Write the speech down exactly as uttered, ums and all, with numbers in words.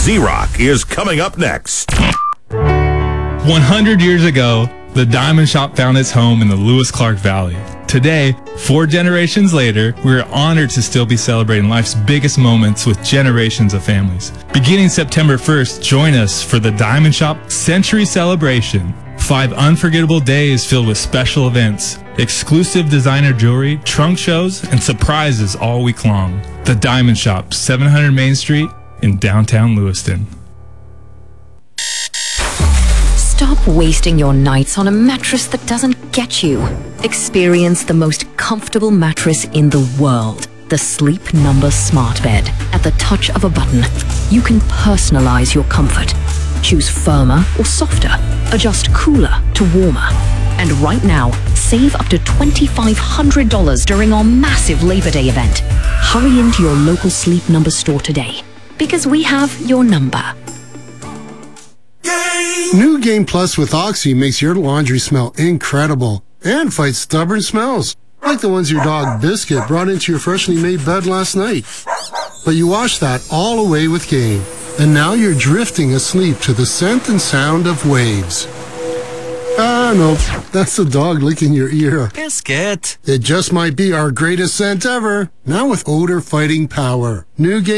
Z-Rock is coming up next. one hundred years ago, the Diamond Shop found its home in the Lewis Clark Valley. Today, four generations later, we're honored to still be celebrating life's biggest moments with generations of families. Beginning September first, join us for the Diamond Shop Century Celebration. Five unforgettable days filled with special events, exclusive designer jewelry, trunk shows, and surprises all week long. The Diamond Shop, seven hundred Main Street in downtown Lewiston. Stop wasting your nights on a mattress that doesn't get you. Experience the most comfortable mattress in the world. The Sleep Number Smart Bed. At the touch of a button, you can personalize your comfort. Choose firmer or softer. Adjust cooler to warmer. And right now, save up to two thousand five hundred dollars during our massive Labor Day event. Hurry into your local Sleep Number store today, because we have your number. New Game Plus with Oxy makes your laundry smell incredible and fights stubborn smells, like the ones your dog Biscuit brought into your freshly made bed last night. But you wash that all away with Game, and now you're drifting asleep to the scent and sound of waves. Ah, no, that's the dog licking your ear. Biscuit. It just might be our greatest scent ever, now with odor-fighting power. New Game